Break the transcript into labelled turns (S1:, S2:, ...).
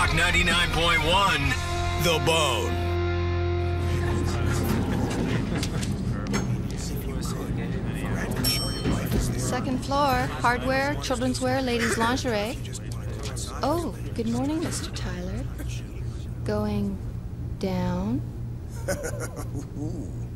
S1: Rock 99.1, The Bone.
S2: Second floor, hardware, children's wear, ladies' lingerie. Oh, good morning, Mr. Tyler. Going down?